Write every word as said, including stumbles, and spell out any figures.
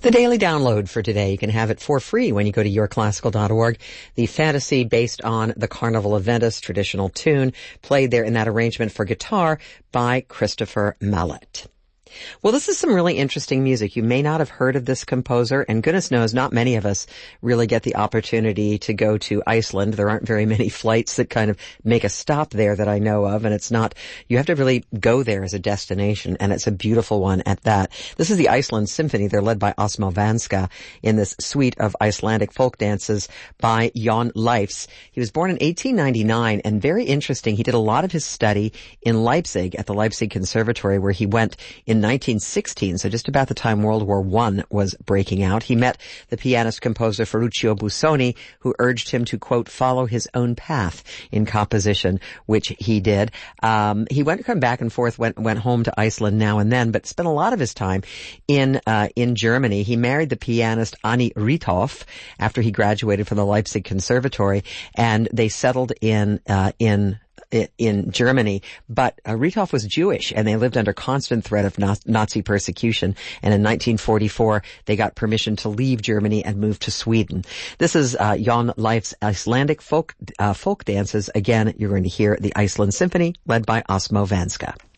The daily download for today, you can have it for free when you go to your classical dot org. The fantasy based on the Carnival of Venice traditional tune played there in that arrangement for guitar by Christopher Mallet. Well, this is some really interesting music. You may not have heard of this composer, and goodness knows not many of us really get the opportunity to go to Iceland. There aren't very many flights that kind of make a stop there that I know of, and it's not, you have to really go there as a destination, and it's a beautiful one at that. This is the Iceland Symphony. They're led by Osmo Vanska in this suite of Icelandic folk dances by Jon Leifs. He was born in eighteen ninety-nine, and very interesting, he did a lot of his study in Leipzig at the Leipzig Conservatory, where he went in nineteen sixteen, so just about the time World War One was breaking out. He met the pianist-composer Ferruccio Busoni, who urged him to, quote, follow his own path in composition, which he did. Um, he went come back and forth, went went home to Iceland now and then, but spent a lot of his time in uh, in Germany. He married the pianist Annie Riethoff after he graduated from the Leipzig Conservatory, and they settled in uh, in in Germany, but uh, Riethoff was Jewish, and they lived under constant threat of Nazi persecution, and in nineteen forty-four they got permission to leave Germany and move to Sweden. This is uh, Jon Leifs' Icelandic folk uh, folk dances. Again, you're going to hear the Iceland Symphony led by Osmo Vanska.